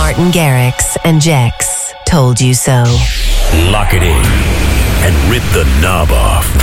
Martin Garrix and Jex Told You So. Lock it in and rip the knob off.